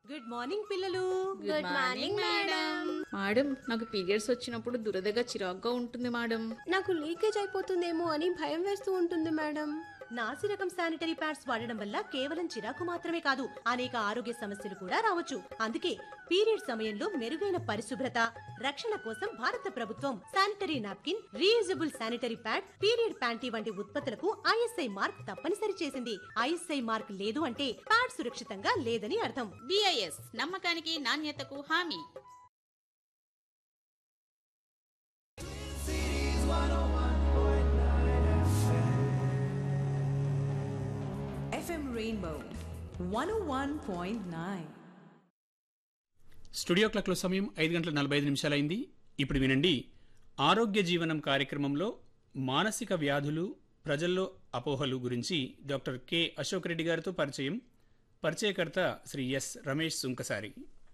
Good morning పిల్లలు. Good morning madam. Madam, నాకు periods వచ్చినప్పుడు దురదగా చిరాగ్గా ఉంటుంది మేడం. నాకు లీకేజ్ అయిపోతుందేమో అని భయం వేస్తూ ఉంటుంది మేడం. నాసి రకం శానిటరీ ప్యాడ్స్ వాడడం వల్ల కేవలం చిరాకు మాత్రమే కాదు, అనేక ఆరోగ్య సమస్యలు కూడా రావచ్చు. అందుకే పీరియడ్ సమయంలో మెరుగైన పరిశుభ్రత, రక్షణ కోసం భారత ప్రభుత్వం sanitary napkin, reusable sanitary pad, period panty వంటి ఉత్పత్తులకు ఐఎస్ఐ మార్క్ తప్పనిసరి చేసింది. ఐఎస్ఐ మార్క్ లేదు అంటే ప్యాడ్ సురక్షితంగా లేదని అర్థం. బిఐఎస్ నమ్మకానికి నాణ్యతకు హామీ. FM Rainbow 101.9. స్టూడియో క్లాక్లో సమయం 5:45 అయింది. ఇప్పుడు వినండి ఆరోగ్య జీవనం కార్యక్రమంలో మానసిక వ్యాధులు, ప్రజల్లో అపోహలు గురించి డాక్టర్ కె అశోక్ రెడ్డి గారితో పరిచయం. పరిచయకర్త శ్రీ ఎస్ రమేష్ సుంకసారి.